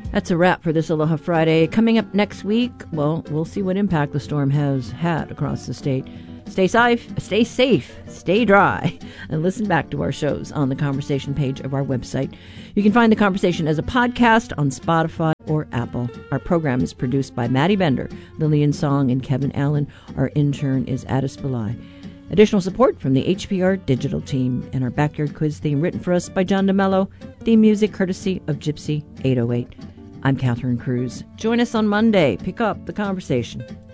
That's a wrap for this Aloha Friday. Coming up next week, well, we'll see what impact the storm has had across the state. Stay safe, stay dry, and listen back to our shows on the conversation page of our website. You can find the conversation as a podcast on Spotify or Apple. Our program is produced by Maddie Bender, Lillian Song, and Kevin Allen. Our intern is Addis Belai. Additional support from the HPR digital team, and our backyard quiz theme written for us by John DeMello. Theme music courtesy of Gypsy 808. I'm Catherine Cruz. Join us on Monday. Pick up the conversation.